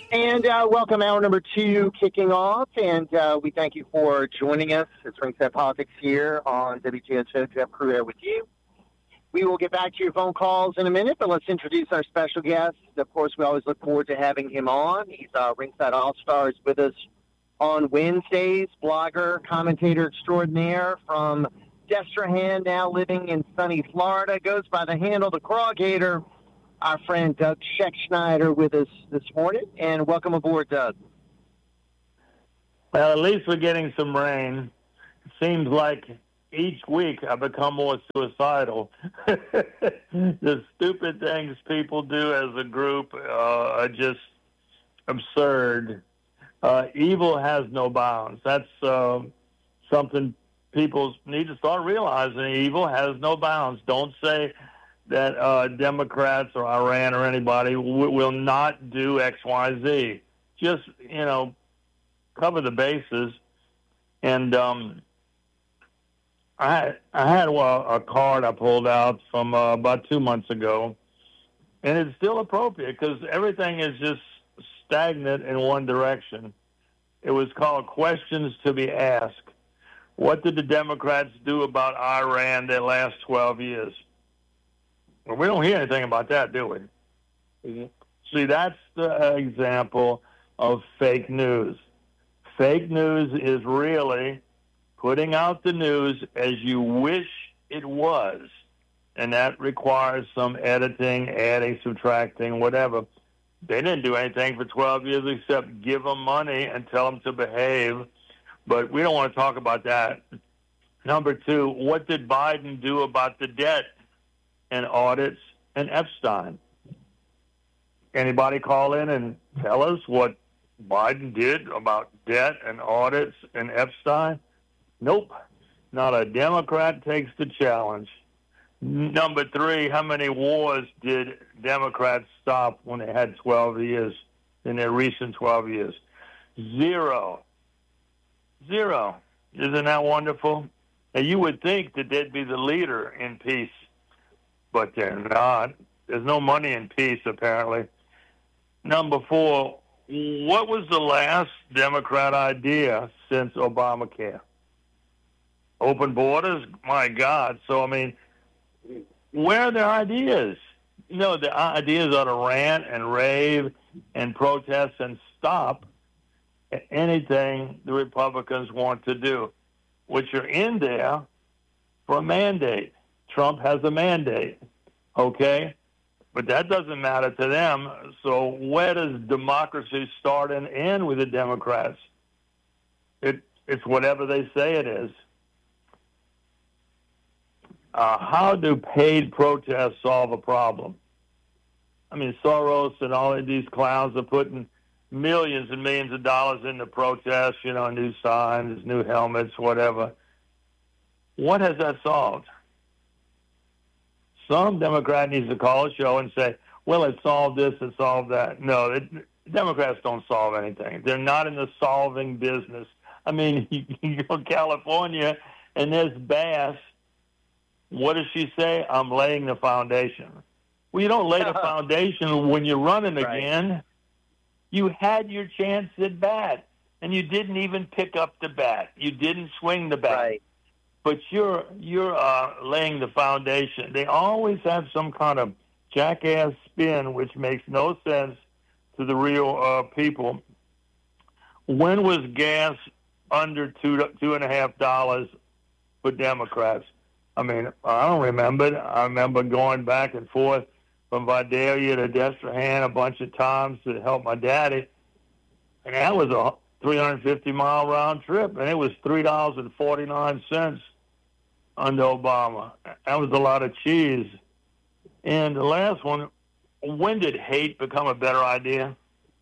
And welcome, hour number two kicking off. And we thank you for joining us. It's Ringside Politics here on WGSO. Jeff Crew with you. We will get back to your phone calls in a minute, but let's introduce our special guest. Of course, we always look forward to having him on. He's Ringside All-Stars with us on Wednesdays, blogger, commentator extraordinaire from Destrehan, now living in sunny Florida, goes by the handle The Crawgator. Our friend Doug Scheckschneider with us this morning, and welcome aboard, Doug. Well, at least we're getting some rain. It seems like each week I become more suicidal. The stupid things people do as a group are just absurd. Evil has no bounds. That's something people need to start realizing. Evil has no bounds. Don't say that Democrats or Iran or anybody will not do X, Y, Z. Just, cover the bases. And I had a card I pulled out from about 2 months ago, and it's still appropriate because everything is just stagnant in one direction. It was called Questions to be Asked. What did the Democrats do about Iran their last 12 years? Well, we don't hear anything about that, do we? Mm-hmm. See, that's the example of fake news. Fake news is really putting out the news as you wish it was, and that requires some editing, adding, subtracting, whatever. They didn't do anything for 12 years except give them money and tell them to behave, but we don't want to talk about that. Number two, what did Biden do about the debt and audits and Epstein? Anybody call in and tell us what Biden did about debt and audits and Epstein? Nope. Not a Democrat takes the challenge. Number three, how many wars did Democrats stop when they had 12 years, in their recent 12 years? Zero. Isn't that wonderful? And you would think that they'd be the leader in peace, but they're not. There's no money in peace, apparently. Number four, what was the last Democrat idea since Obamacare? Open borders? My God. So, where are their ideas? The ideas are to rant and rave and protest and stop anything the Republicans want to do, which are in there for a mandate. Trump has a mandate, okay? But that doesn't matter to them. So where does democracy start and end with the Democrats? It's whatever they say it is. How do paid protests solve a problem? Soros and all of these clowns are putting millions and millions of dollars into protests, new signs, new helmets, whatever. What has that solved? Some Democrat needs to call a show and say, well, it solved this, it solved that. No, Democrats don't solve anything. They're not in the solving business. You go to California, and there's Bass. What does she say? I'm laying the foundation. Well, you don't lay the foundation when you're running again. You had your chance at bat, and you didn't even pick up the bat. You didn't swing the bat. Right. But you're laying the foundation. They always have some kind of jackass spin, which makes no sense to the real people. When was gas under $2.50 for Democrats? I don't remember it. I remember going back and forth from Vidalia to Destrehan a bunch of times to help my daddy, and that was a 350-mile round trip, and it was $3.49 under Obama. That was a lot of cheese. And the last one, when did hate become a better idea?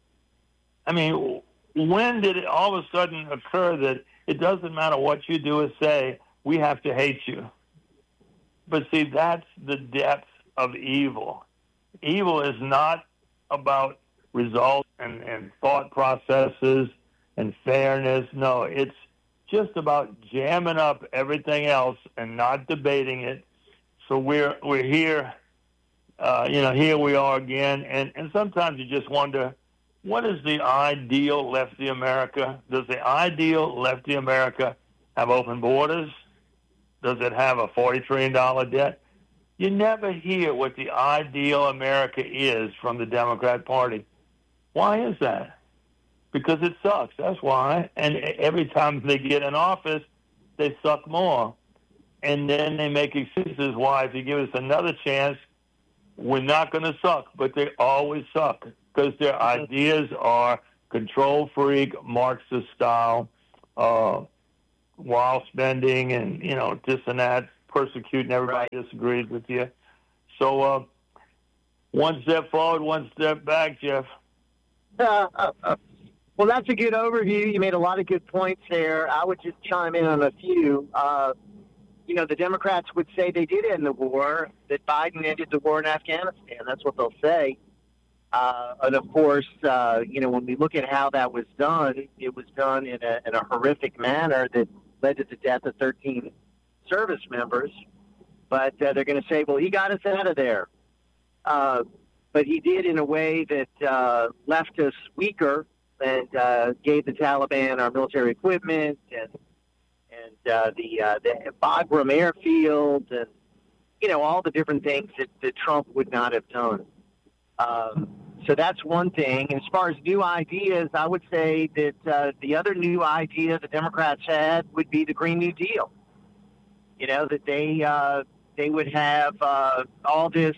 When did it all of a sudden occur that it doesn't matter what you do or say, we have to hate you? But see, that's the depth of evil. Evil is not about results and thought processes and fairness. No, it's just about jamming up everything else and not debating it. So we're here, here we are again. And sometimes you just wonder, what is the ideal lefty America? Does the ideal lefty America have open borders? Does it have a $40 trillion debt? You never hear what the ideal America is from the Democrat Party. Why is that? Because it sucks. That's why. And every time they get in office, they suck more. And then they make excuses why, if you give us another chance, we're not going to suck. But they always suck because their ideas are control freak, Marxist style, while spending and, this and that, persecuting everybody disagrees with you. So one step forward, one step back, Jeff. Well, that's a good overview. You made a lot of good points there. I would just chime in on a few. The Democrats would say they did end the war, that Biden ended the war in Afghanistan. That's what they'll say. And of course, when we look at how that was done, it was done in a horrific manner that led to the death of 13 service members. But they're going to say, well, he got us out of there. But he did in a way that left us weaker and gave the Taliban our military equipment and the Bagram airfield and, all the different things that Trump would not have done. So that's one thing. As far as new ideas, I would say that the other new idea the Democrats had would be the Green New Deal. That they would have all this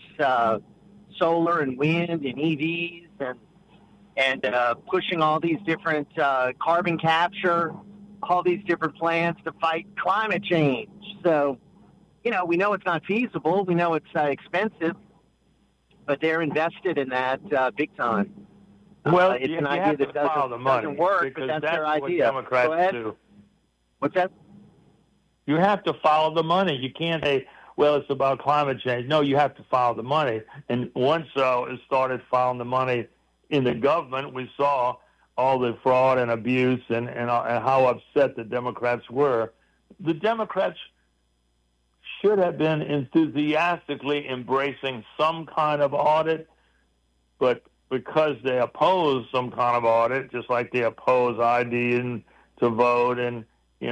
solar and wind and EVs and pushing all these different carbon capture, all these different plans to fight climate change. So, we know it's not feasible. We know it's expensive, but they're invested in that big time. Well, it's an idea idea that doesn't work, but that's their idea. Democrats do. What's that? You have to follow the money. You can't say, well, it's about climate change. No, you have to follow the money. And once it started following the money in the government, we saw all the fraud and abuse and how upset the Democrats were. The Democrats should have been enthusiastically embracing some kind of audit, but because they oppose some kind of audit, just like they oppose ID and to vote and,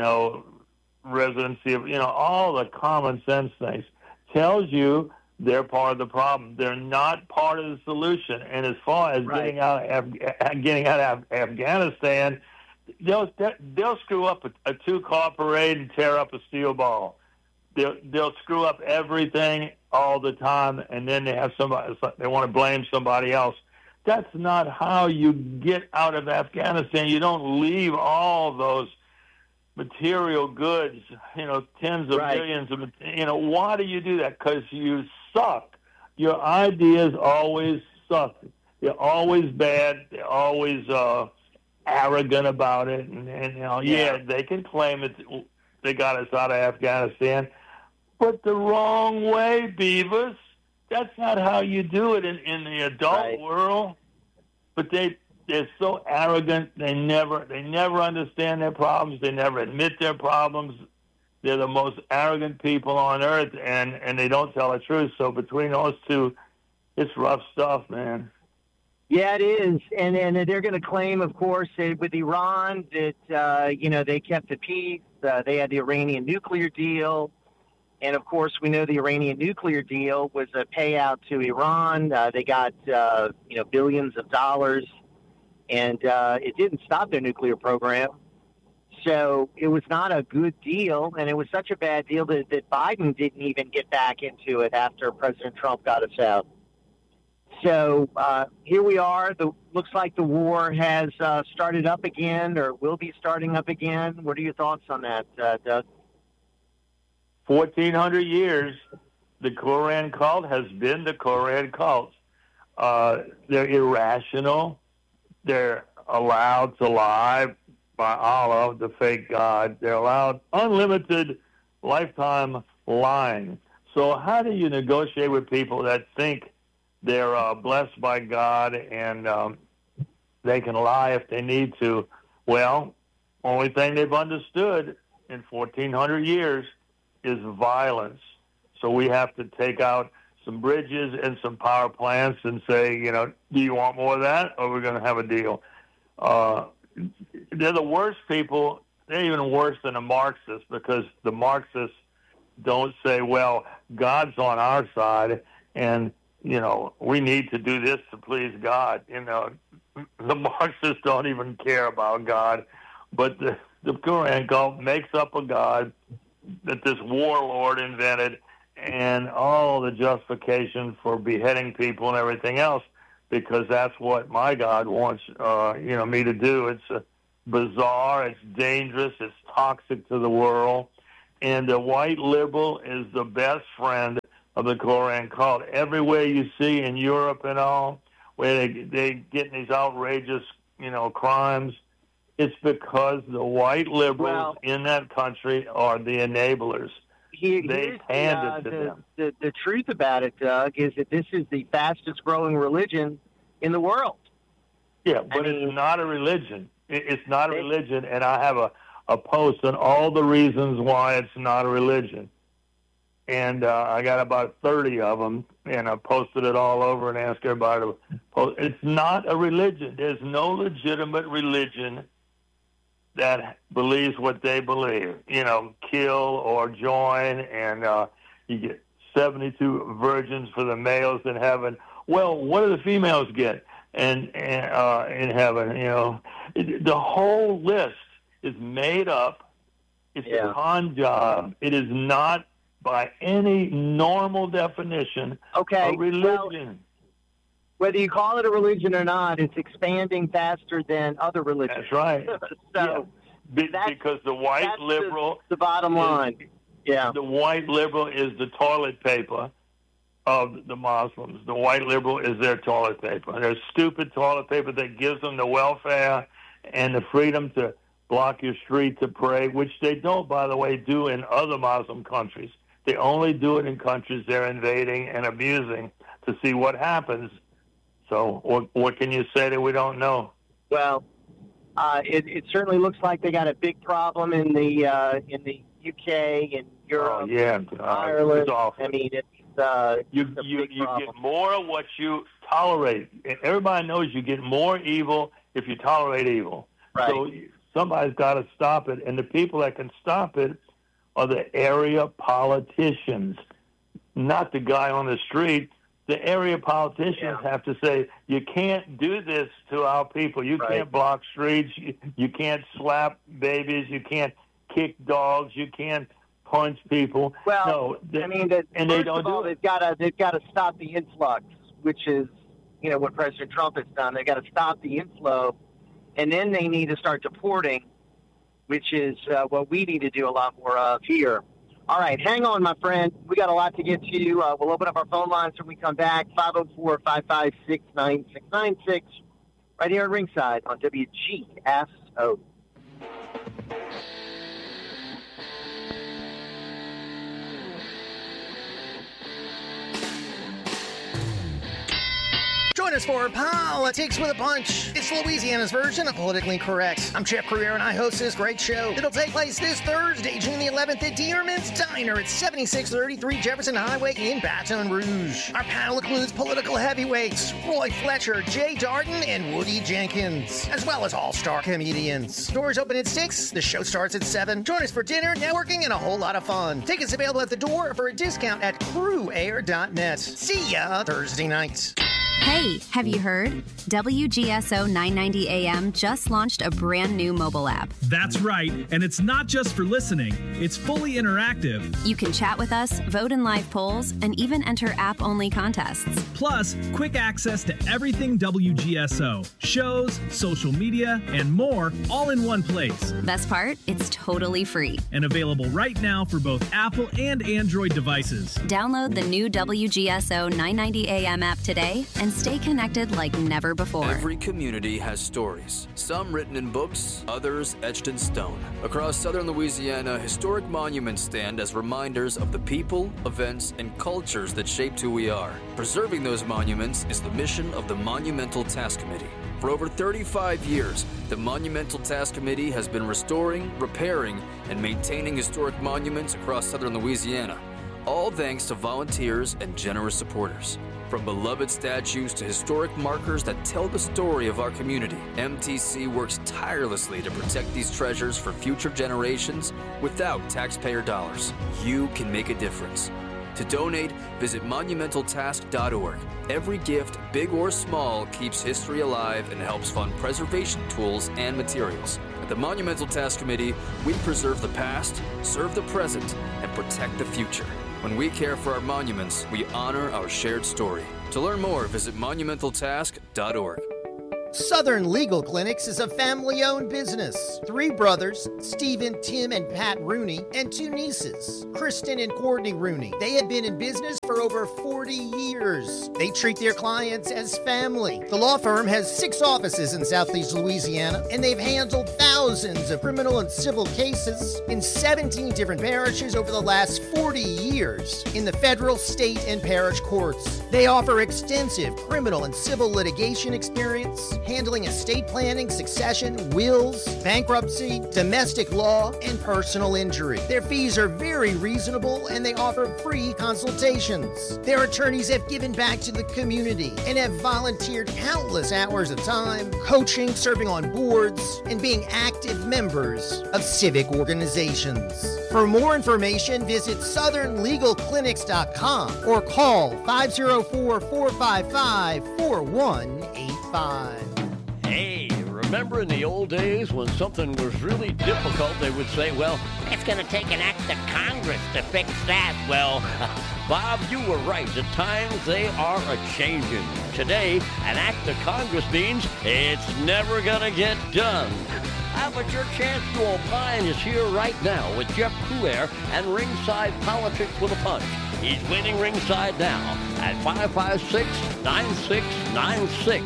residency of, all the common sense things, tells you they're part of the problem. They're not part of the solution. And as far as getting out of Afghanistan, they'll screw up a two-car parade and tear up a steel ball. They'll screw up everything all the time, and then they want to blame somebody else. That's not how you get out of Afghanistan. You don't leave all those material goods, tens of millions of, why do you do that? Because you suck. Your ideas always suck. They're always bad. They're always arrogant about it. And they can claim it. They got us out of Afghanistan, but the wrong way, Beavis. That's not how you do it in the adult world. But they're so arrogant. They never understand their problems. They never admit their problems. They're the most arrogant people on earth, and they don't tell the truth. So between those two, it's rough stuff, man. Yeah, it is. And they're going to claim, of course, with Iran that, they kept the peace. They had the Iranian nuclear deal. And, of course, we know the Iranian nuclear deal was a payout to Iran. They got, billions of dollars. And it didn't stop their nuclear program. So it was not a good deal, and it was such a bad deal that Biden didn't even get back into it after President Trump got us out. So here we are. Looks like the war has started up again or will be starting up again. What are your thoughts on that, Doug? 1,400 years, the Koran cult has been the Koran cult. They're irrational. They're allowed to lie by Allah, the fake God. They're allowed unlimited lifetime lying. So how do you negotiate with people that think they're blessed by God and they can lie if they need to? Well, only thing they've understood in 1,400 years is violence. So we have to take out some bridges and some power plants and say, do you want more of that, or we're going to have a deal? They're the worst people. They're even worse than the Marxists, because the Marxists don't say, well, God's on our side, and, we need to do this to please God. The Marxists don't even care about God, but the Koran cult makes up a God that this warlord invented, and all the justification for beheading people and everything else, because that's what my God wants, me to do. It's bizarre, it's dangerous, it's toxic to the world, and the white liberal is the best friend of the Koran cult. Everywhere you see in Europe and all, where they get these outrageous, crimes, it's because the white liberals in that country are the enablers. They hand it to them. The truth about it, Doug, is that this is the fastest growing religion in the world. Yeah, but it's not a religion. It's not a religion, and I have a post on all the reasons why it's not a religion. And I got about 30 of them, and I posted it all over and asked everybody to post. It's not a religion. There's no legitimate religion that believes what they believe. Kill or join, and you get 72 virgins for the males in heaven. Well, what do the females get in heaven? The whole list is made up. It's a con job. It is not, by any normal definition, a religion. Well, whether you call it a religion or not, it's expanding faster than other religions. That's right. Because the white liberal... the bottom line. The white liberal is the toilet paper of the Muslims. The white liberal is their toilet paper. Their stupid toilet paper that gives them the welfare and the freedom to block your street to pray, which they don't, by the way, do in other Muslim countries. They only do it in countries they're invading and abusing to see what happens. So what can you say that we don't know? Well, it certainly looks like they got a big problem in the UK and Europe, Ireland. It's awful. I mean, you get more of what you tolerate. Everybody knows you get more evil if you tolerate evil. Right. So somebody's got to stop it, and the people that can stop it are the area politicians, not the guy on the street. The area politicians have to say, you can't do this to our people. You can't block streets. You can't slap babies. You can't kick dogs. You can't punch people. Well, no, and they don't do it. They've got to stop the influx, which is, what President Trump has done. They've got to stop the inflow, and then they need to start deporting, which is what we need to do a lot more of here. All right, hang on, my friend. We got a lot to get to. We'll open up our phone lines when we come back, 504-556-9696, right here at Ringside on WGSO. Join us for Politics with a Punch. It's Louisiana's version of Politically Correct. I'm Jeff Carrera, and I host this great show. It'll take place this Thursday, June the 11th at Dearman's Diner at 7633 Jefferson Highway in Baton Rouge. Our panel includes political heavyweights Roy Fletcher, Jay Darden, and Woody Jenkins, as well as all-star comedians. Doors open at 6. The show starts at 7. Join us for dinner, networking, and a whole lot of fun. Tickets available at the door for a discount at crewair.net. See ya Thursday night. Hey, have you heard? WGSO 990 AM just launched a brand new mobile app. That's right, and it's not just for listening. It's fully interactive. You can chat with us, vote in live polls, and even enter app-only contests. Plus, quick access to everything WGSO. Shows, social media, and more, all in one place. Best part? It's totally free. And available right now for both Apple and Android devices. Download the new WGSO 990 AM app today and stay connected like never before. Every community has stories, some written in books, others etched in stone. Across southern Louisiana, historic monuments stand as reminders of the people, events, and cultures that shaped who we are. Preserving those monuments is the mission of the Monumental Task Committee. For over 35 years, the Monumental Task Committee has been restoring, repairing, and maintaining historic monuments across southern Louisiana. all thanks to volunteers and generous supporters. From beloved statues to historic markers that tell the story of our community, MTC works tirelessly to protect these treasures for future generations without taxpayer dollars. You can make a difference. To donate, visit monumentaltask.org. Every gift, big or small, keeps history alive and helps fund preservation tools and materials. At the Monumental Task Committee, we preserve the past, serve the present, and protect the future. When we care for our monuments, we honor our shared story. To learn more, visit monumentaltask.org. Southern Legal Clinics is a family-owned business. 3 brothers, Stephen, Tim, and Pat Rooney, and 2 nieces, Kristen and Courtney Rooney. They have been in business for over 40 years. They treat their clients as family. The law firm has 6 offices in Southeast Louisiana, and they've handled thousands of criminal and civil cases in 17 different parishes over the last 40 years in the federal, state, and parish courts. They offer extensive criminal and civil litigation experience, handling estate planning, succession, wills, bankruptcy, domestic law, and personal injury. Their fees are very reasonable, and they offer free consultations. Their attorneys have given back to the community and have volunteered countless hours of time, coaching, serving on boards, and being active members of civic organizations. For more information, visit southernlegalclinics.com or call 504-455-4185. Hey, remember in the old days when something was really difficult, they would say, well, it's going to take an act of Congress to fix that. Well, Bob, you were right. The times, they are a-changing. Today, an act of Congress means it's never going to get done. But your chance to opine is here right now with Jeff Crouere and Ringside Politics with a Punch. He's waiting ringside now at 556-9696.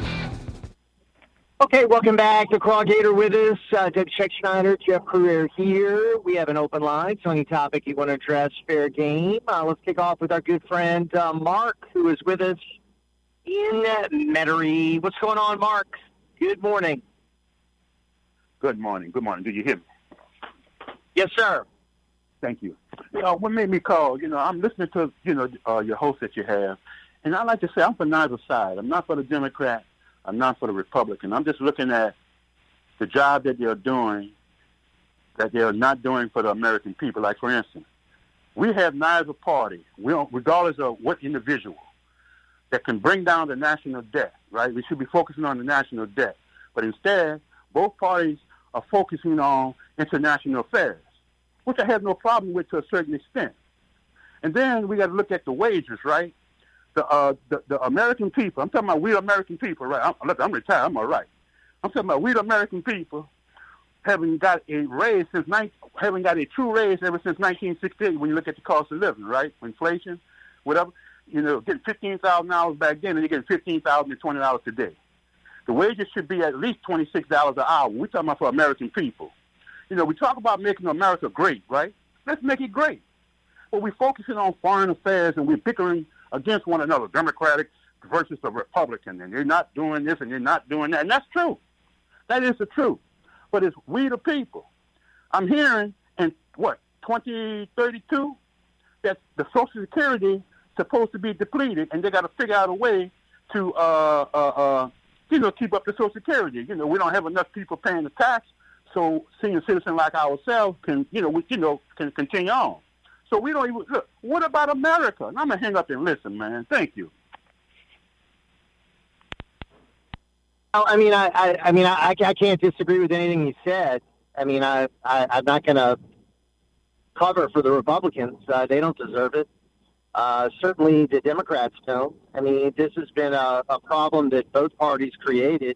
Okay, welcome back to Crawgator with us. Debbie Scheck Schneider, Jeff Crouere here. We have an open line, so any topic you want to address, fair game. Let's kick off with our good friend Mark, who is with us in Metairie. What's going on, Mark? Good morning. Good morning. Good morning. Do you hear me? Yes, sir. Thank you. What made me call, I'm listening to, your host that you have, and I like to say I'm for neither side. I'm not for the Democrat. I'm not for the Republican. I'm just looking at the job that they're doing that they're not doing for the American people. Like, for instance, we have neither party, regardless of what individual, that can bring down the national debt, right? We should be focusing on the national debt. But instead, both parties are focusing on international affairs, which I have no problem with to a certain extent. And then we got to look at the wages, right? The American people, I'm talking about we American people, right? I'm retired, I'm all right. I'm talking about we American people haven't got a raise haven't got a true raise ever since 1968 when you look at the cost of living, right? Inflation, whatever. Getting $15,000 back then and you're getting $15,020 today. The wages should be at least $26 an hour. We're talking about for American people. We talk about making America great, right? Let's make it great. But we're focusing on foreign affairs and we're bickering against one another, Democratic versus the Republican, and you're not doing this and you're not doing that. And that's true. That is the truth. But it's we the people. I'm hearing in, 2032, that the Social Security is supposed to be depleted, and they got to figure out a way to, keep up the Social Security. We don't have enough people paying the tax, so senior citizens like ourselves can continue on. So we don't even look. What about America? And I'm gonna hang up and listen, man. Thank you. I can't disagree with anything you said. I'm not gonna cover for the Republicans. They don't deserve it. Certainly the Democrats don't. This has been a problem that both parties created.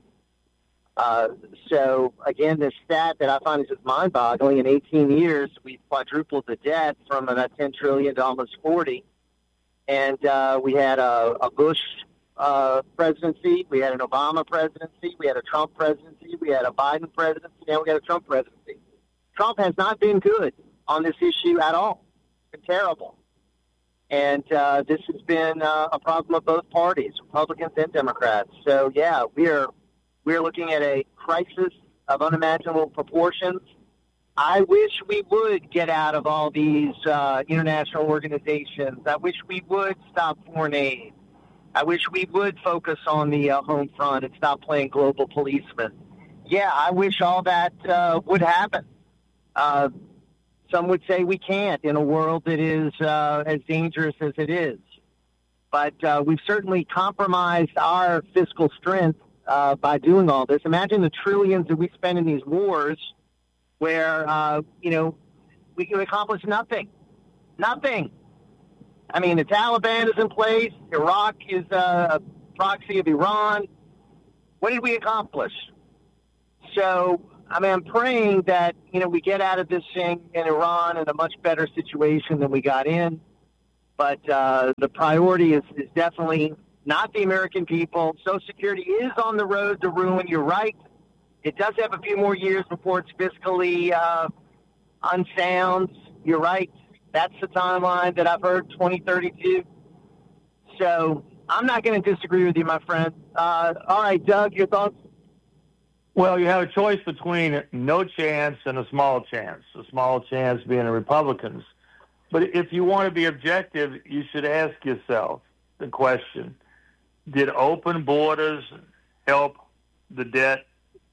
So, again, this stat that I find is just mind-boggling. In 18 years, we've quadrupled the debt from about $10 trillion to almost $40. And we had a Bush presidency. We had an Obama presidency. We had a Trump presidency. We had a Biden presidency. Now we got a Trump presidency. Trump has not been good on this issue at all. It's been terrible. And this has been a problem of both parties, Republicans and Democrats. So, yeah, we're looking at a crisis of unimaginable proportions. I wish we would get out of all these international organizations. I wish we would stop foreign aid. I wish we would focus on the home front and stop playing global policeman. Yeah, I wish all that would happen. Some would say we can't in a world that is as dangerous as it is. But we've certainly compromised our fiscal strength by doing all this. Imagine the trillions that we spend in these wars where, we can accomplish nothing. Nothing. I mean, the Taliban is in place. Iraq is a proxy of Iran. What did we accomplish? So, I'm praying that, we get out of this thing in Iran in a much better situation than we got in. But the priority is definitely not the American people. Social Security is on the road to ruin. You're right. It does have a few more years before it's fiscally unsound. You're right. That's the timeline that I've heard, 2032. So I'm not going to disagree with you, my friend. All right, Doug, your thoughts? Well, you have a choice between no chance and a small chance. A small chance being the Republicans. But if you want to be objective, you should ask yourself the question, did open borders help the debt?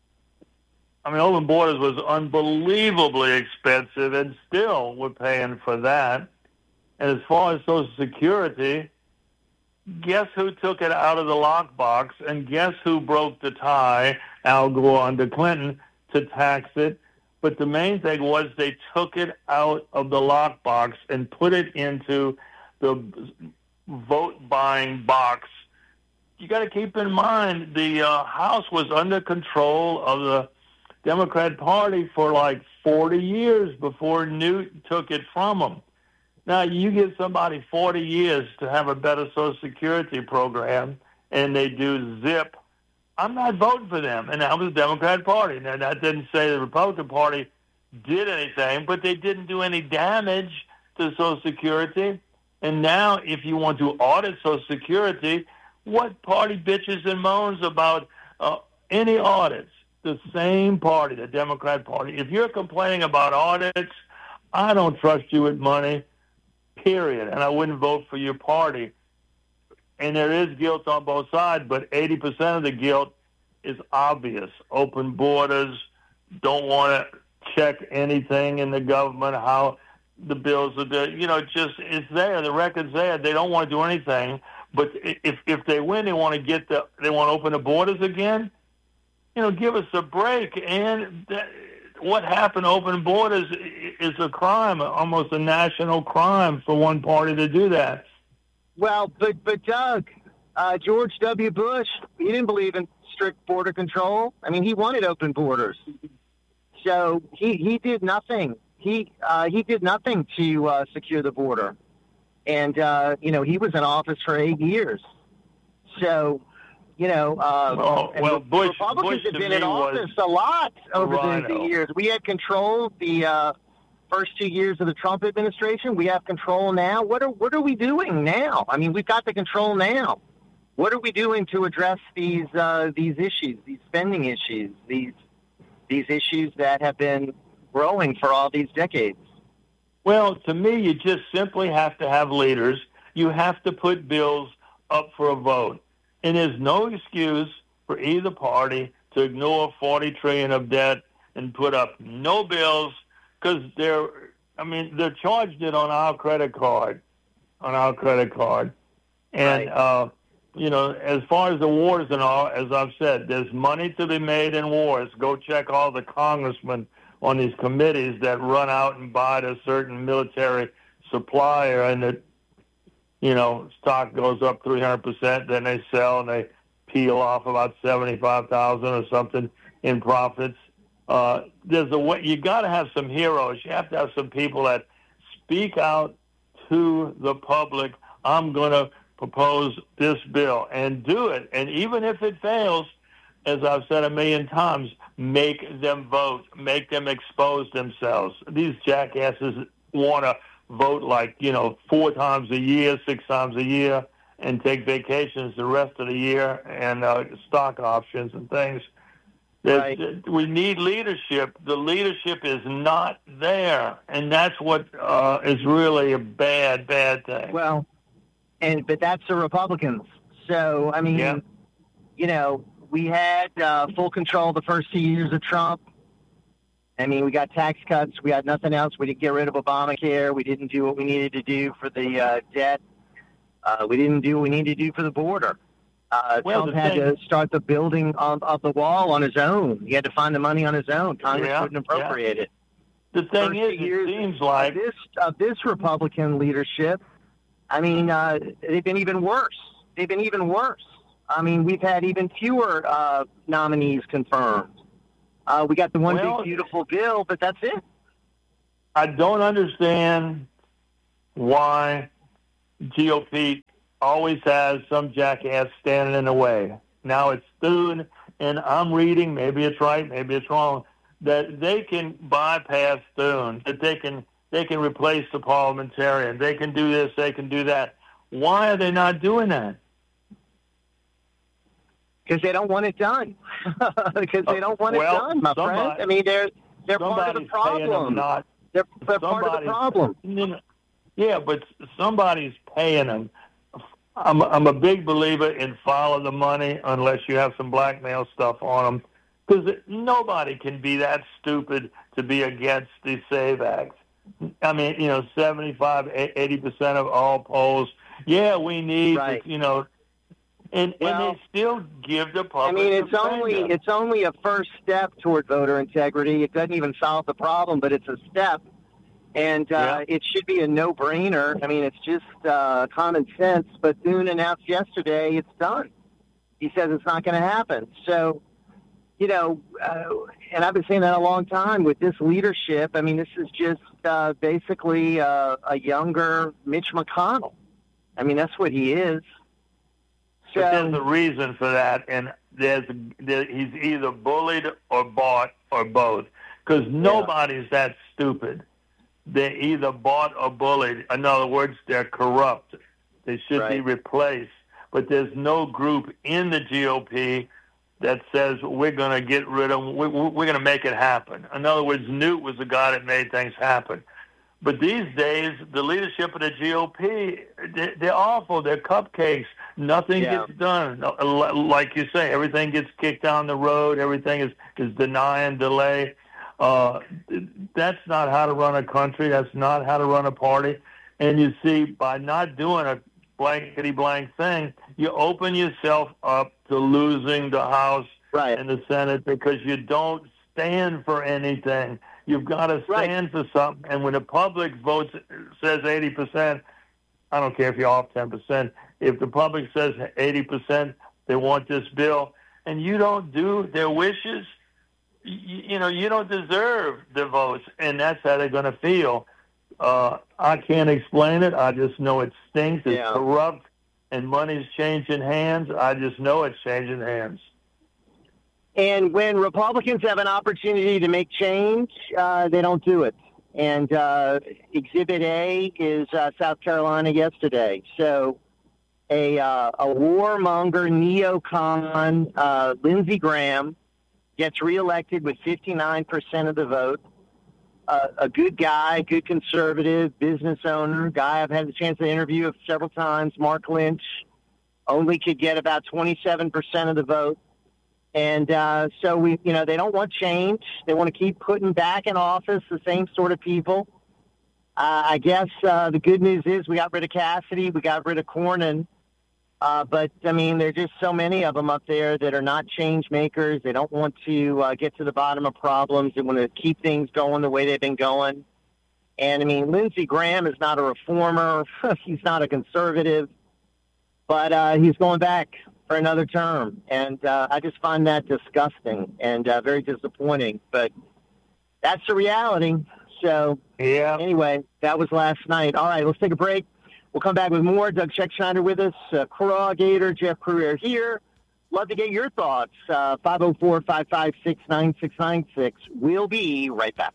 Open borders was unbelievably expensive, and still we're paying for that. And as far as Social Security, guess who took it out of the lockbox, and guess who broke the tie, Al Gore under Clinton, to tax it? But the main thing was they took it out of the lockbox and put it into the vote-buying box. You got to keep in mind the House was under control of the Democrat Party for like 40 years before Newt took it from them. Now, you give somebody 40 years to have a better Social Security program, and they do zip, I'm not voting for them. And that was the Democrat Party. Now, that didn't say the Republican Party did anything, but they didn't do any damage to Social Security. And now, if you want to audit Social Security, what party bitches and moans about any audits? The same party, the Democrat Party. If you're complaining about audits, I don't trust you with money, period. And I wouldn't vote for your party. And there is guilt on both sides, but 80% of the guilt is obvious. Open borders, don't want to check anything in the government, how the bills are there. It's there. The record's there. They don't want to do anything. But if they win, they want to open the borders again. Give us a break. And what happened to open borders is a crime, almost a national crime for one party to do that. Well, but Doug, George W. Bush, he didn't believe in strict border control. He wanted open borders. So he did nothing. He did nothing to secure the border. And, he was in office for 8 years. So, Bush, Republicans have been in office a lot over the years. We had control the first 2 years of the Trump administration. We have control now. What are we doing now? We've got the control now. What are we doing to address these issues, these spending issues, these issues that have been growing for all these decades? Well, to me, you just simply have to have leaders. You have to put bills up for a vote. And there's no excuse for either party to ignore $40 trillion of debt and put up no bills, because they're charged it on our credit card. And, right. As far as the wars and all, as I've said, there's money to be made in wars. Go check all the congressmen on these committees that run out and buy a certain military supplier, and that, stock goes up 300%, then they sell and they peel off about $75,000 or something in profits. There's a way. You got to have some heroes. You have to have some people that speak out to the public. I'm going to propose this bill and do it. And even if it fails, as I've said a million times, make them vote, make them expose themselves. These jackasses want to vote 4 times a year, 6 times a year, and take vacations the rest of the year and stock options and things. Right. We need leadership. The leadership is not there, and that's what is really a bad thing. Well, but that's the Republicans. So, I mean, we had full control the first 2 years of Trump. I mean, we got tax cuts. We had nothing else. We didn't get rid of Obamacare. We didn't do what we needed to do for the debt. We didn't do what we needed to do for the border. Trump had to start the building of the wall on his own. He had to find the money on his own. Congress wouldn't appropriate it. The thing is, it seems like this Republican leadership, I mean, they've been even worse. I mean, we've had even fewer nominees confirmed. We got the one big beautiful bill, but that's it. I don't understand why GOP always has some jackass standing in the way. Now it's Thune, and I'm reading, maybe it's right, maybe it's wrong, that they can bypass Thune, that they can replace the parliamentarian, they can do this, they can do that. Why are they not doing that? Because they don't want it done. Because they don't want it done, my friend. I mean, they're part of the problem. They're part of the problem. Yeah, but somebody's paying them. I'm a big believer in follow the money unless you have some blackmail stuff on them, because nobody can be that stupid to be against the SAVE Act. I mean, 75, 80% of all polls. Yeah, we need, and they still give the public. I mean, it's only a first step toward voter integrity. It doesn't even solve the problem, but it's a step. And it should be a no-brainer. I mean, it's just common sense. But Thune announced yesterday it's done. He says it's not going to happen. So, and I've been saying that a long time with this leadership. I mean, this is just basically a younger Mitch McConnell. I mean, that's what he is. So, but there's a reason for that, and he's either bullied or bought or both, because nobody's that stupid. They're either bought or bullied. In other words, they're corrupt. They should be replaced. But there's no group in the GOP that says we're going to get rid of them. We're going to make it happen. In other words, Newt was the guy that made things happen. But these days, the leadership of the GOP, they're awful. They're cupcakes. Nothing gets done. Like you say, everything gets kicked down the road. Everything is deny and delay. That's not how to run a country. That's not how to run a party. And you see, by not doing a blankety-blank thing, you open yourself up to losing the House and the Senate because you don't stand for anything. You've got to stand for something. And when the public votes says 80%, I don't care if you're off 10%. If the public says 80%, they want this bill, and you don't do their wishes, you don't deserve the votes, and that's how they're going to feel. I can't explain it. I just know it stinks. It's corrupt, and money's changing hands. I just know it's changing hands. And when Republicans have an opportunity to make change, they don't do it. And Exhibit A is South Carolina yesterday. So a warmonger neocon, Lindsey Graham, gets reelected with 59% of the vote. A good guy, good conservative, business owner, guy I've had the chance to interview several times, Mark Lynch, only could get about 27% of the vote. And so they don't want change. They want to keep putting back in office the same sort of people. I guess the good news is we got rid of Cassidy, we got rid of Cornyn. But, I mean, there are just so many of them up there that are not change makers. They don't want to get to the bottom of problems. They want to keep things going the way they've been going. And, I mean, Lindsey Graham is not a reformer. He's not a conservative. But he's going back for another term. And I just find that disgusting and very disappointing. But that's the reality. So, anyway, that was last night. All right, let's take a break. We'll come back with more. Doug Scheckschneider with us, Craw Gator, Jeff Crouere here. Love to get your thoughts. 504-556-9696. We'll be right back.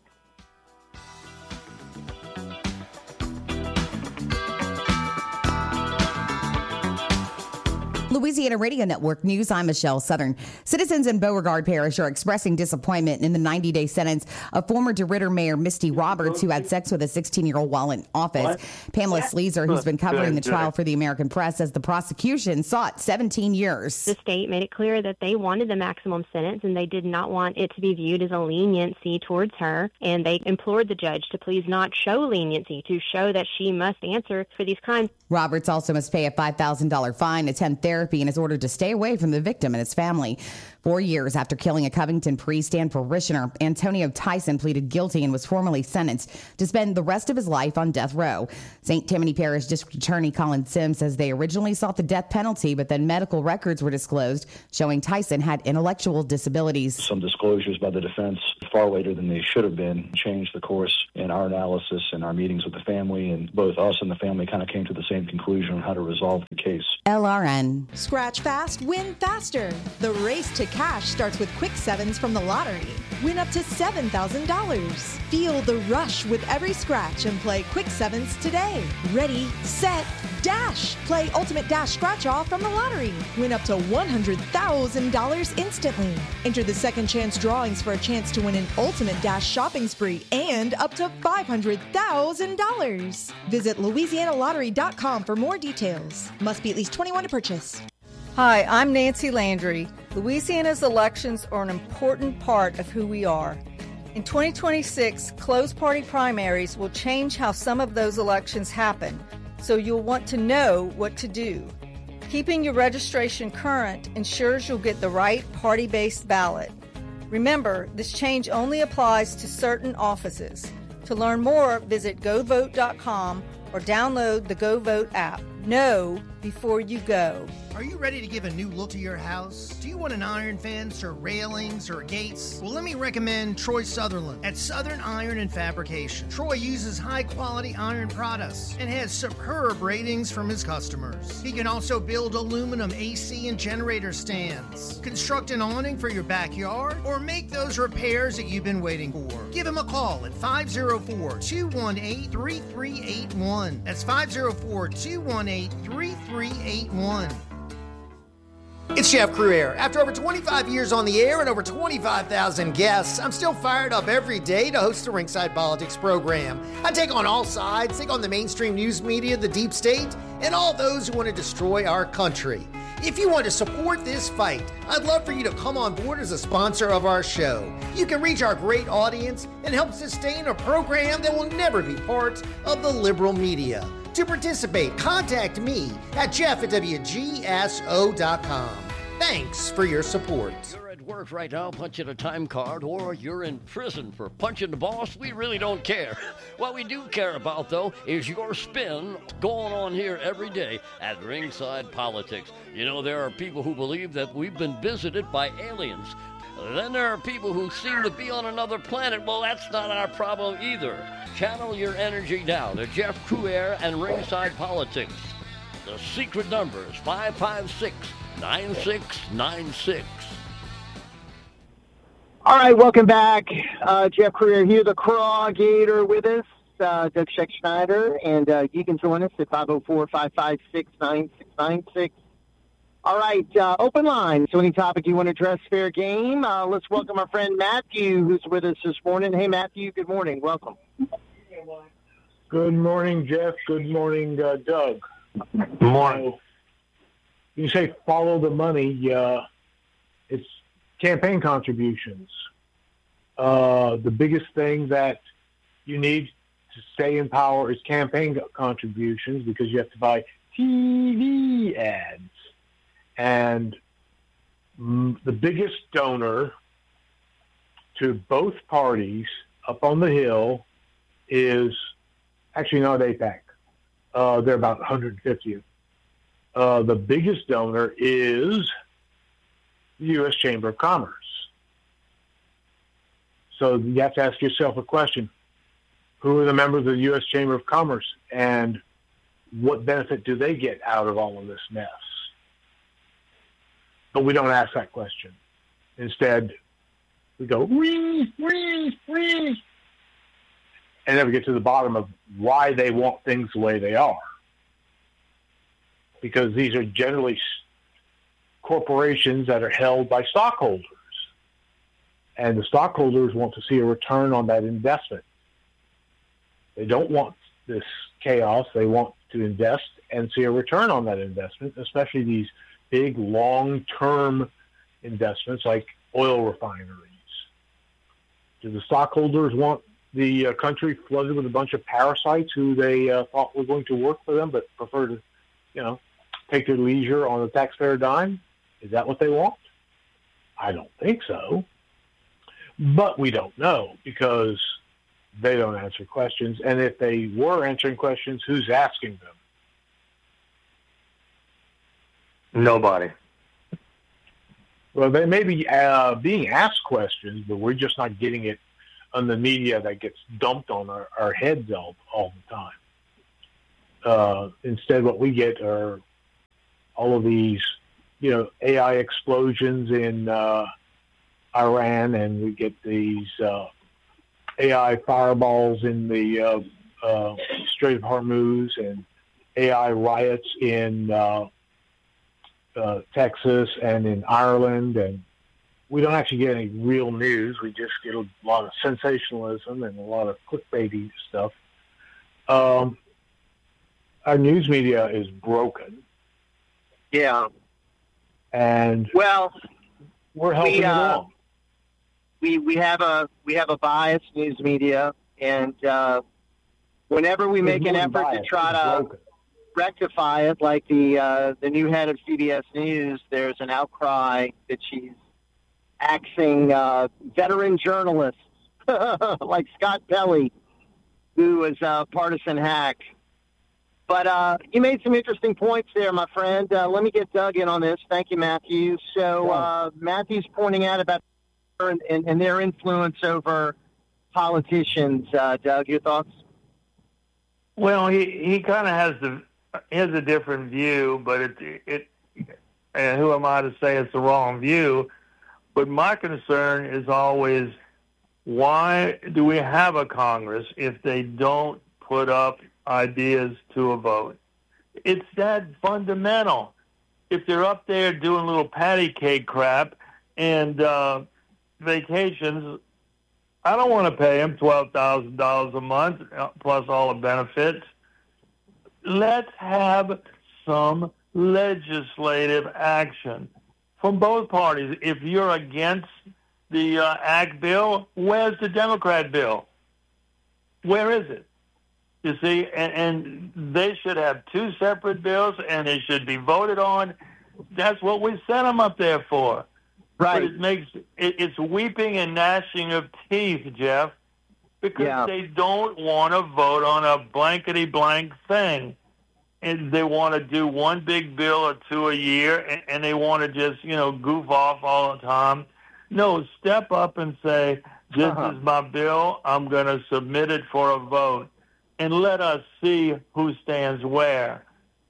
Louisiana Radio Network News, I'm Michelle Southern. Citizens in Beauregard Parish are expressing disappointment in the 90-day sentence of former DeRidder Mayor Misty Roberts, who had sex with a 16-year-old while in office. Pamela Sleezer, who's been covering the trial for the American Press, says the prosecution sought 17 years. The state made it clear that they wanted the maximum sentence, and they did not want it to be viewed as a leniency towards her. And they implored the judge to please not show leniency, to show that she must answer for these crimes. Roberts also must pay a $5,000 fine, attend therapy, and is ordered to stay away from the victim and his family. 4 years after killing a Covington priest and parishioner, Antonio Tyson pleaded guilty and was formally sentenced to spend the rest of his life on death row. St. Tammany Parish District Attorney Colin Sims says they originally sought the death penalty, but then medical records were disclosed showing Tyson had intellectual disabilities. Some disclosures by the defense far later than they should have been changed the course in our analysis and our meetings with the family, and both us and the family kind of came to the same conclusion on how to resolve the case. LRN. Scratch fast, win faster. The race to cash starts with Quick Sevens from the lottery. Win up to $7,000. Feel the rush with every scratch and play Quick Sevens today. Ready, set, dash. Play Ultimate Dash Scratch Off from the lottery. Win up to $100,000 instantly. Enter the second chance drawings for a chance to win an Ultimate Dash shopping spree and up to $500,000. Visit LouisianaLottery.com for more details. Must be at least 21 to purchase. Hi, I'm Nancy Landry. Louisiana's elections are an important part of who we are. In 2026, closed party primaries will change how some of those elections happen, so you'll want to know what to do. Keeping your registration current ensures you'll get the right party-based ballot. Remember, this change only applies to certain offices. To learn more, visit govote.com or download the GoVote app. Know before you go. Are you ready to give a new look to your house? Do you want an iron fence or railings or gates? Well, let me recommend Troy Sutherland at Southern Iron and Fabrication. Troy uses high-quality iron products and has superb ratings from his customers. He can also build aluminum AC and generator stands, construct an awning for your backyard, or make those repairs that you've been waiting for. Give him a call at 504-218-3381. That's 504-218-3381. It's Jeff Cruaire. After over 25 years on the air and over 25,000 guests, I'm still fired up every day to host the Ringside Politics program. I take on all sides, take on the mainstream news media, the deep state, and all those who want to destroy our country. If you want to support this fight, I'd love for you to come on board as a sponsor of our show. You can reach our great audience and help sustain a program that will never be part of the liberal media. To participate, contact me at jeff@wgso.com. Thanks for your support. You're at work right now punching a time card, or you're in prison for punching the boss. We really don't care. What we do care about, though, is your spin going on here every day at Ringside Politics. You know, there are people who believe that we've been visited by aliens. Then there are people who seem to be on another planet. Well, that's not our problem either. Channel your energy now to Jeff Cruaire and Ringside Politics. The secret number is 556-9696. All right, welcome back. Jeff Cruaire here, the Craw Gator with us, Doug Scheck Schneider, and you can join us at 504-556-9696. All right, open line. So any topic you want to address, fair game. Let's welcome our friend Matthew, who's with us this morning. Hey, Matthew, good morning. Welcome. Good morning, Jeff. Good morning, Doug. Good morning. So, you say follow the money. It's campaign contributions. The biggest thing that you need to stay in power is campaign contributions, because you have to buy TV ads. And the biggest donor to both parties up on the Hill is actually not AIPAC. They're about 150th. The biggest donor is the U.S. Chamber of Commerce. So you have to ask yourself a question. Who are the members of the U.S. Chamber of Commerce, and what benefit do they get out of all of this mess? But we don't ask that question. Instead, we go, wee, wee, wee, and never get to the bottom of why they want things the way they are. Because these are generally corporations that are held by stockholders. And the stockholders want to see a return on that investment. They don't want this chaos. They want to invest and see a return on that investment, especially these big long-term investments like oil refineries. Do the stockholders want the country flooded with a bunch of parasites who they thought were going to work for them but prefer to, take their leisure on the taxpayer dime? Is that what they want? I don't think so. But we don't know because they don't answer questions. And if they were answering questions, who's asking them? Nobody. Well, they may be being asked questions, but we're just not getting it on the media that gets dumped on our heads all the time. Instead, what we get are all of these, AI explosions in Iran, and we get these AI fireballs in the Strait of Hormuz, and AI riots in Texas and in Ireland, and we don't actually get any real news. We just get a lot of sensationalism and a lot of clickbaity stuff. Our news media is broken. Yeah. And we're helping it along. We have a biased news media, and whenever we make an effort to try to rectify it, like the new head of CBS News, there's an outcry that she's axing veteran journalists like Scott Pelley, who was a partisan hack. But you made some interesting points there, my friend. Let me get Doug in on this. Thank you, Matthew. So Matthew's pointing out about and their influence over politicians. Doug, your thoughts? Well, he kind of has a different view, but and who am I to say it's the wrong view? But my concern is always, why do we have a Congress if they don't put up ideas to a vote? It's that fundamental. If they're up there doing little patty cake crap and vacations, I don't want to pay them $12,000 a month plus all the benefits. Let's have some legislative action from both parties. If you're against the ag bill, where's the Democrat bill? Where is it? You see, and they should have two separate bills, and they should be voted on. That's what we sent them up there for. Right. But it's weeping and gnashing of teeth, Jeff, because they don't want to vote on a blankety-blank thing. And they want to do one big bill or two a year, and they want to just, goof off all the time. No, step up and say, this is my bill. I'm going to submit it for a vote. And let us see who stands where.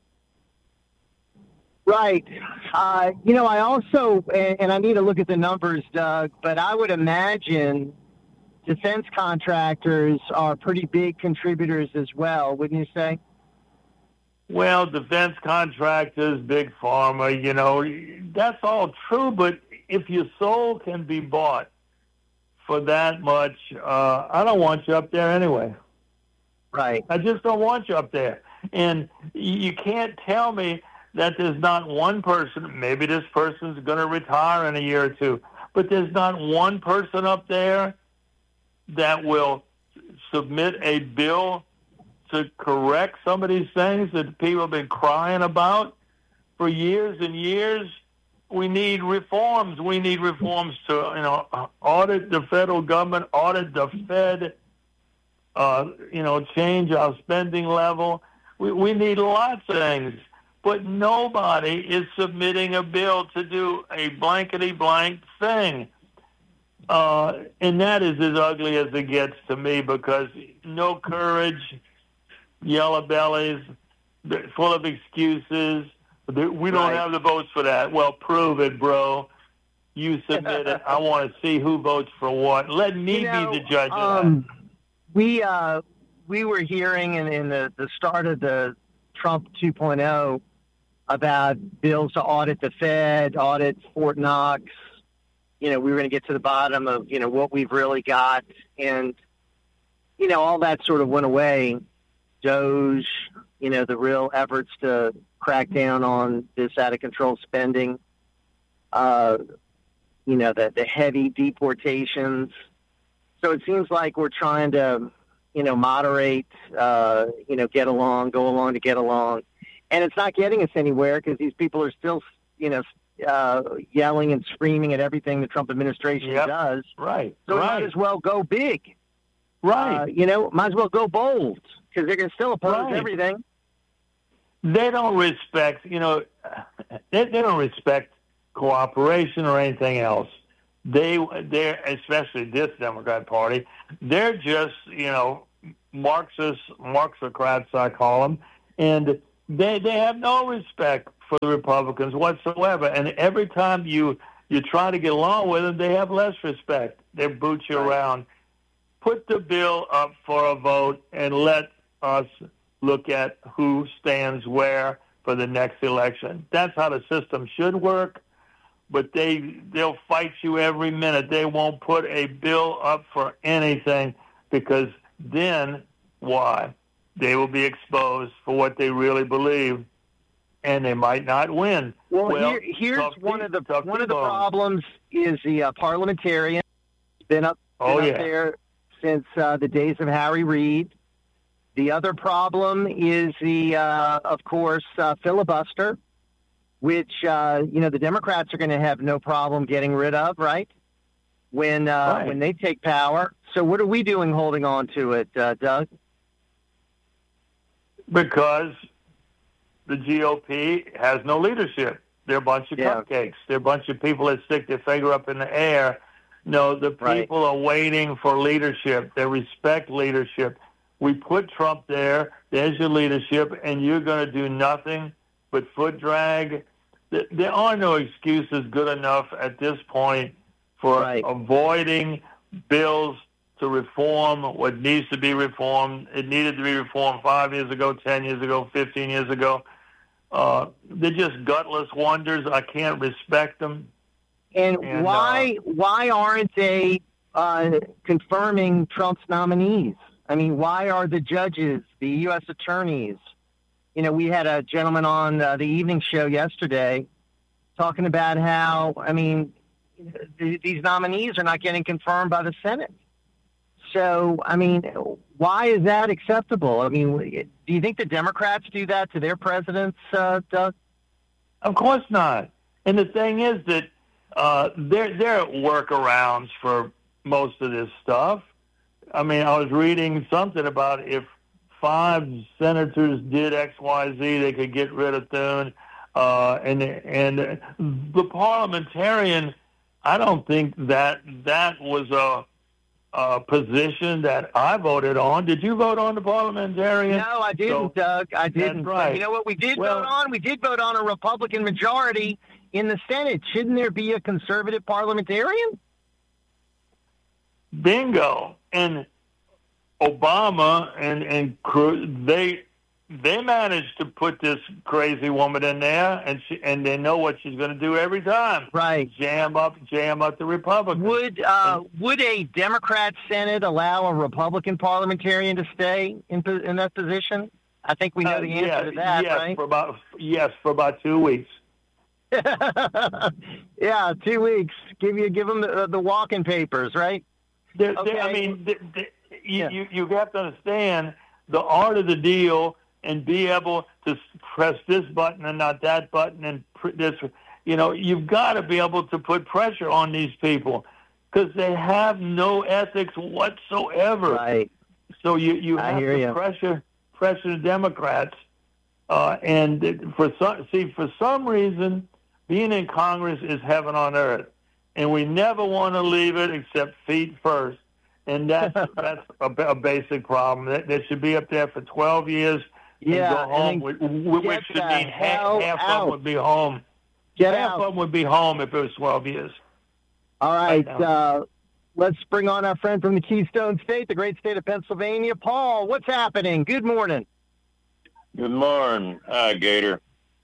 Right. I also, and I need to look at the numbers, Doug, but I would imagine defense contractors are pretty big contributors as well, wouldn't you say? Well, defense contractors, big pharma, that's all true, but if your soul can be bought for that much, I don't want you up there anyway. Right. I just don't want you up there. And you can't tell me that there's not one person, maybe this person's going to retire in a year or two, but there's not one person up there that will submit a bill to correct some of these things that people have been crying about for years and years. We need reforms. We need reforms to, audit the federal government, audit the Fed, change our spending level. We need lots of things, but nobody is submitting a bill to do a blankety-blank thing. And that is as ugly as it gets to me, because no courage, yellow bellies, full of excuses. We don't have the votes for that. Well, prove it, bro. You submit it. I want to see who votes for what. Let me be the judge of that. We were hearing in the start of the Trump 2.0 about bills to audit the Fed, audit Fort Knox. We were going to get to the bottom of, what we've really got. And, all that sort of went away. Doge, the real efforts to crack down on this out-of-control spending, the heavy deportations. So it seems like we're trying to, moderate, get along, go along to get along. And it's not getting us anywhere because these people are still, yelling and screaming at everything the Trump administration does. Right. So we might as well go big. Right. Might as well go bold because they're going to still oppose everything. They don't respect, they don't respect cooperation or anything else. They're especially this Democrat Party. They're just, Marxocrats, I call them, and they have no respect for the Republicans whatsoever. And every time you try to get along with them, they have less respect. They boot you around. Put the bill up for a vote and let us look at who stands where for the next election. That's how the system should work. But they'll fight you every minute. They won't put a bill up for anything because then why? They will be exposed for what they really believe, and they might not win. Well, here's one of the problems is the parliamentarian been up there since the days of Harry Reid. The other problem is of course, filibuster, which the Democrats are going to have no problem getting rid of, right? When they take power. So what are we doing holding on to it, Doug? Because the GOP has no leadership. They're a bunch of cupcakes. They're a bunch of people that stick their finger up in the air. No, the people are waiting for leadership. They respect leadership. We put Trump there. There's your leadership, and you're going to do nothing but foot drag. There are no excuses good enough at this point for avoiding bills to reform what needs to be reformed. It needed to be reformed 5 years ago, 10 years ago, 15 years ago. They're just gutless wonders. I can't respect them. And why aren't they confirming Trump's nominees? I mean, why are the judges, the U.S. attorneys? We had a gentleman on the evening show yesterday talking about how, these nominees are not getting confirmed by the Senate. So, why is that acceptable? Do you think the Democrats do that to their presidents, Doug? Of course not. And the thing is that there are workarounds for most of this stuff. I was reading something about if 5 senators did X, Y, Z, they could get rid of Thune. And the parliamentarian, I don't think that was a position that I voted on. Did you vote on the parliamentarian? No, I didn't, Doug. I didn't. That's right. But you know what we did vote on? We did vote on a Republican majority in the Senate. Shouldn't there be a conservative parliamentarian? Bingo. And Obama and Cruz, they managed to put this crazy woman in there, and they know what she's going to do every time. Right. Jam up the Republicans. Would a Democrat Senate allow a Republican parliamentarian to stay in that position? I think we know the answer to that, right? For about 2 weeks. Yeah, 2 weeks. Give them the walking papers, right? You have to understand the art of the deal and be able to press this button and not that button and this. You've got to be able to put pressure on these people because they have no ethics whatsoever. Right. So you have to pressure the Democrats. And for some reason, being in Congress is heaven on earth. And we never want to leave it except feet first. And that's a basic problem. They should be up there for 12 years and go home, which should mean half of them would be home. Half of them would be home if it was 12 years. All right. Let's bring on our friend from the Keystone State, the great state of Pennsylvania. Paul, what's happening? Good morning. Good morning. Hi, Gator.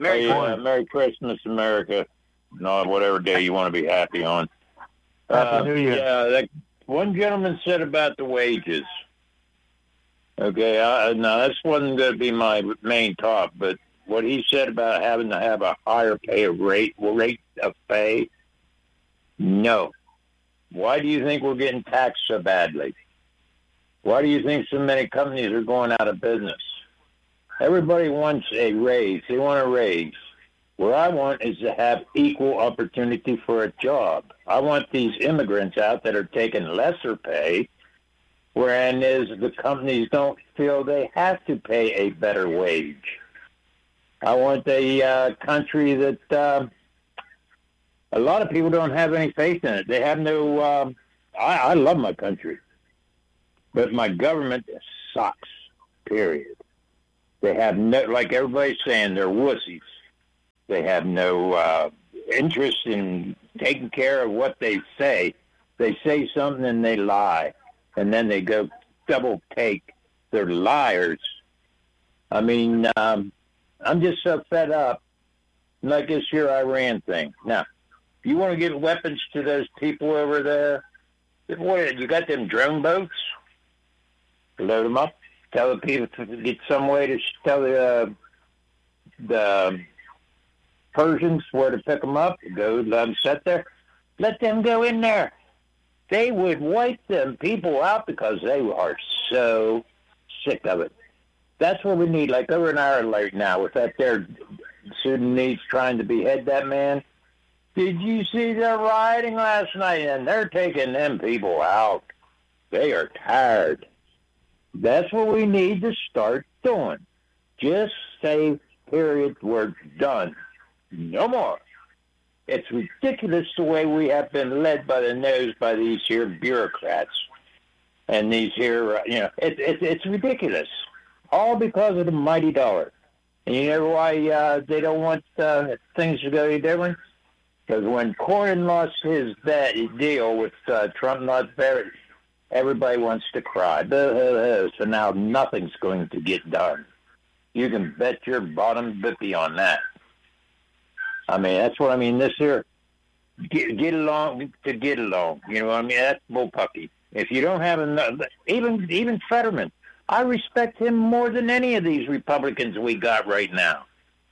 Merry Christmas, America. No, whatever day you want to be happy on. Happy New Year. Yeah, that one gentleman said about the wages. Okay, now this wasn't going to be my main talk, but what he said about having to have a higher rate of pay, no. Why do you think we're getting taxed so badly? Why do you think so many companies are going out of business? Everybody wants a raise. They want a raise. What I want is to have equal opportunity for a job. I want these immigrants out that are taking lesser pay, whereas the companies don't feel they have to pay a better wage. I want a country that a lot of people don't have any faith in it. They have no I love my country, but my government sucks, period. They have no, like everybody's saying, they're wussies. They have no interest in taking care of what they say. They say something and they lie, and then they go double take. They're liars. I mean, I'm just so fed up, like this here Iran thing. Now, if you want to give weapons to those people over there, what, you got them drone boats? Load them up. Tell the people to get some way to tell the Persians where to pick them up. Go let them sit there. Let them go in there. They would wipe them people out because they are so sick of it. That's what we need. Like over in Ireland right now with that there Sudanese trying to behead that man. Did you see their rioting last night? And they're taking them people out. They are tired. That's what we need to start doing. Just say, period, we're done. No more. It's ridiculous the way we have been led by the nose by these here bureaucrats and these here, it's ridiculous. All because of the mighty dollar. And you know why they don't want things to go any different? Because when Cornyn lost his deal with Trump not Barrett, everybody wants to cry. So now nothing's going to get done. You can bet your bottom bippy on that. I mean, that's what I mean. This here, get along to get along. You know what I mean? That's bullpucky. If you don't have enough, even Fetterman, I respect him more than any of these Republicans we got right now.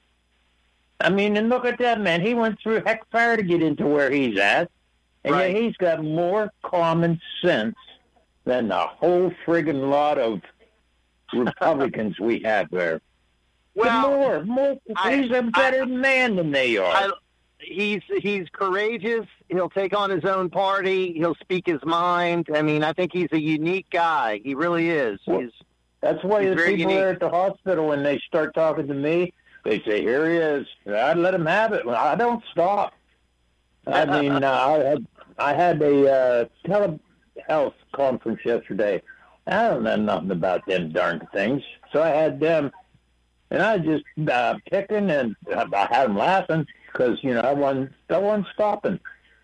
I mean, and look at that man. He went through heck fire to get into where he's at. And yet he's got more common sense than the whole friggin' lot of Republicans we have there. Well, he's a better man than they are. He's courageous. He'll take on his own party. He'll speak his mind. I mean, I think he's a unique guy. He really is. Well, that's why the people there at the hospital, when they start talking to me, they say, here he is. I'd let him have it. I don't stop. I mean, I had a telehealth conference yesterday. I don't know nothing about them darn things. So I had them, and I just picking, and I had them laughing because, I wasn't stopping.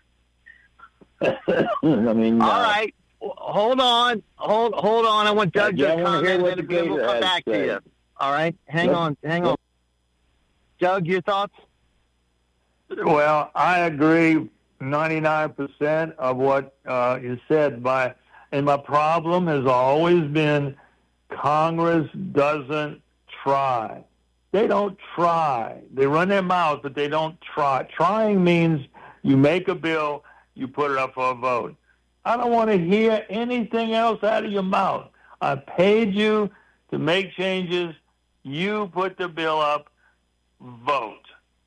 I mean, all right. Hold on. I want Doug to comment, and then we'll come back to you. All right? Hang on. Doug, your thoughts? Well, I agree 99% of what you said. My problem has always been Congress doesn't try. They don't try. They run their mouth, but they don't try. Trying means you make a bill, you put it up for a vote. I don't want to hear anything else out of your mouth. I paid you to make changes. You put the bill up, vote.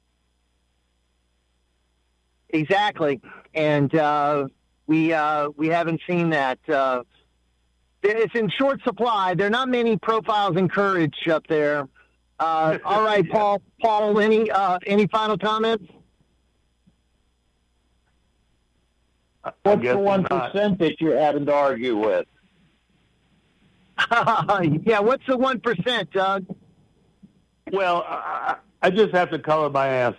Exactly, and we haven't seen that. It's in short supply. There are not many profiles in courage up there. All right, Paul. Paul, any final comments? What's the 1% that you're having to argue with? Yeah, what's the 1%, Doug? Well, I just have to color my ass.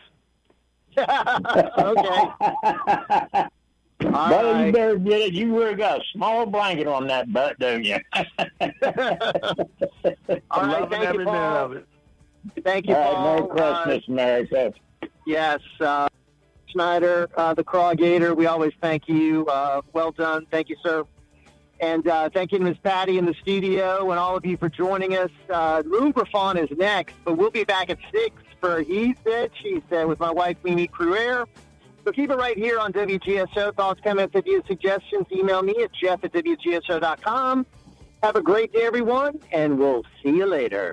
Okay. Brother, you better get it. You really got a small blanket on that butt, don't you? All right, thank you, Paul. Thank you, Paul. Merry Christmas, Merry Christmas. Yes, Schneider, the Craw Gator, we always thank you. Well done. Thank you, sir. And thank you to Ms. Patty in the studio and all of you for joining us. Moon Griffon is next, but we'll be back at 6 for He Said, She Said with my wife, Mimi Cruer. So keep it right here on WGSO. Thoughts, comments, ideas, suggestions, email me at jeff@WGSO.com. Have a great day, everyone, and we'll see you later.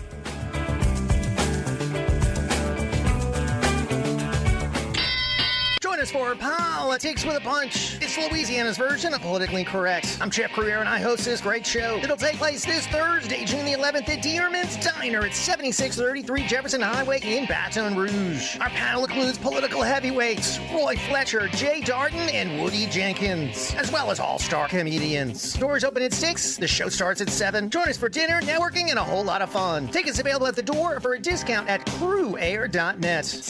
Join us for Politics with a Punch. It's Louisiana's version of Politically Correct. I'm Jeff Cruer, and I host this great show. It'll take place this Thursday, June the 11th at Dearman's Diner at 7633 Jefferson Highway in Baton Rouge. Our panel includes political heavyweights Roy Fletcher, Jay Darden, and Woody Jenkins, as well as all-star comedians. Doors open at 6. The show starts at 7. Join us for dinner, networking, and a whole lot of fun. Tickets available at the door or for a discount at crewair.net.